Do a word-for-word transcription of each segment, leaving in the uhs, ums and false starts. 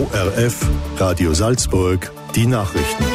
O R F, Radio Salzburg, die Nachrichten.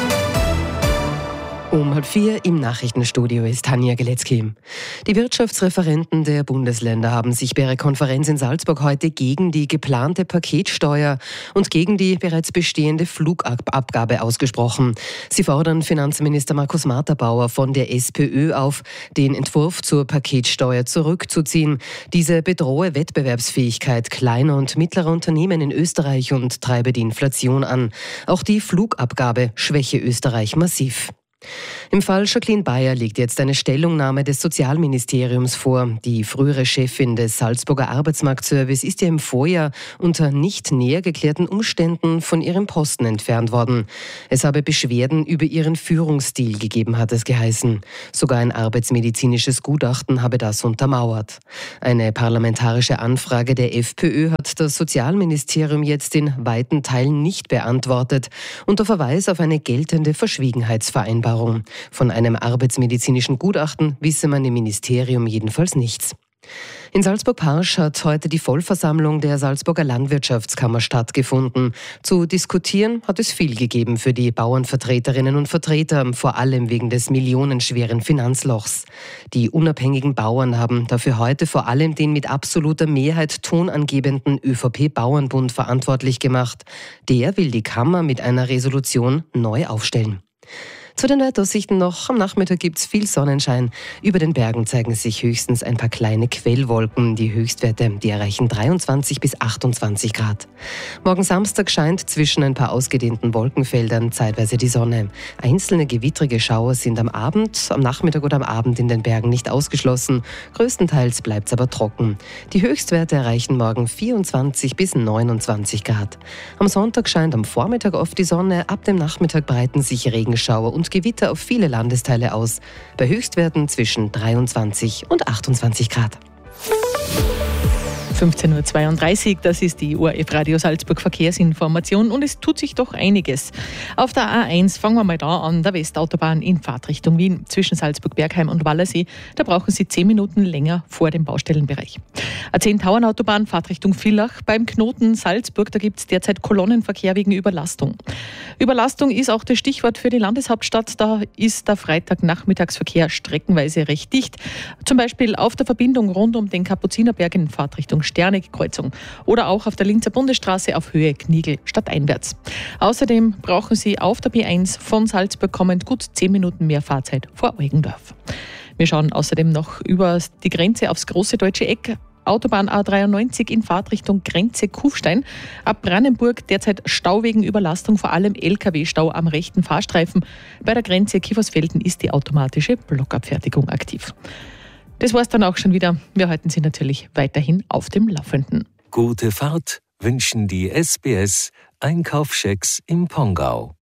Um halb vier im Nachrichtenstudio ist Tanja Geletzky. Die Wirtschaftsreferenten der Bundesländer haben sich bei ihrer Konferenz in Salzburg heute gegen die geplante Paketsteuer und gegen die bereits bestehende Flugabgabe ausgesprochen. Sie fordern Finanzminister Markus Marterbauer von der SPÖ auf, den Entwurf zur Paketsteuer zurückzuziehen. Diese bedrohe Wettbewerbsfähigkeit kleiner und mittlerer Unternehmen in Österreich und treibe die Inflation an. Auch die Flugabgabe schwäche Österreich massiv. Im Fall Jacqueline Bayer liegt jetzt eine Stellungnahme des Sozialministeriums vor. Die frühere Chefin des Salzburger Arbeitsmarktservice ist ja im Vorjahr unter nicht näher geklärten Umständen von ihrem Posten entfernt worden. Es habe Beschwerden über ihren Führungsstil gegeben, hat es geheißen. Sogar ein arbeitsmedizinisches Gutachten habe das untermauert. Eine parlamentarische Anfrage der FPÖ hat das Sozialministerium jetzt in weiten Teilen nicht beantwortet, unter Verweis auf eine geltende Verschwiegenheitsvereinbarung. Von einem arbeitsmedizinischen Gutachten wisse man im Ministerium jedenfalls nichts. In Salzburg-Parsch hat heute die Vollversammlung der Salzburger Landwirtschaftskammer stattgefunden. Zu diskutieren hat es viel gegeben für die Bauernvertreterinnen und Vertreter, vor allem wegen des millionenschweren Finanzlochs. Die unabhängigen Bauern haben dafür heute vor allem den mit absoluter Mehrheit tonangebenden ÖVP-Bauernbund verantwortlich gemacht. Der will die Kammer mit einer Resolution neu aufstellen. Zu den Wetteraussichten noch. Am Nachmittag gibt es viel Sonnenschein. Über den Bergen zeigen sich höchstens ein paar kleine Quellwolken. Die Höchstwerte, die erreichen dreiundzwanzig bis achtundzwanzig Grad. Morgen Samstag scheint zwischen ein paar ausgedehnten Wolkenfeldern zeitweise die Sonne. Einzelne gewittrige Schauer sind am Abend, am Nachmittag oder am Abend in den Bergen nicht ausgeschlossen. Größtenteils bleibt es aber trocken. Die Höchstwerte erreichen morgen vierundzwanzig bis neunundzwanzig Grad. Am Sonntag scheint am Vormittag oft die Sonne. Ab dem Nachmittag breiten sich Regenschauer und Gewitter auf viele Landesteile aus, bei Höchstwerten zwischen dreiundzwanzig und achtundzwanzig Grad. fünfzehn Uhr zweiunddreißig, das ist die O R F Radio Salzburg Verkehrsinformation und es tut sich doch einiges. Auf der A eins fangen wir mal da an, der Westautobahn in Fahrtrichtung Wien zwischen Salzburg-Bergheim und Wallersee. Da brauchen Sie zehn Minuten länger vor dem Baustellenbereich. A zehn Tauernautobahn Fahrtrichtung Villach beim Knoten Salzburg, da gibt es derzeit Kolonnenverkehr wegen Überlastung. Überlastung ist auch das Stichwort für die Landeshauptstadt. Da ist der Freitagnachmittagsverkehr streckenweise recht dicht. Zum Beispiel auf der Verbindung rund um den Kapuzinerberg in Fahrtrichtung Sternegkreuzung oder auch auf der Linzer Bundesstraße auf Höhe Kniegl stadteinwärts. Außerdem brauchen Sie auf der B eins von Salzburg kommend gut zehn Minuten mehr Fahrzeit vor Eugendorf. Wir schauen außerdem noch über die Grenze aufs große deutsche Eck. Autobahn A dreiundneunzig in Fahrtrichtung Grenze-Kufstein. Ab Brandenburg derzeit Stau wegen Überlastung, vor allem L K W-Stau am rechten Fahrstreifen. Bei der Grenze Kiefersfelden ist die automatische Blockabfertigung aktiv. Das war's dann auch schon wieder. Wir halten Sie natürlich weiterhin auf dem Laufenden. Gute Fahrt wünschen die S B S Einkaufschecks im Pongau.